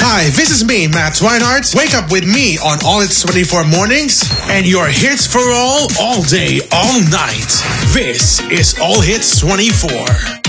Hi, this is me, Matt Swinehart. Wake up with me on All Hits 24 mornings and your hits for all day, all night. This is All Hits 24.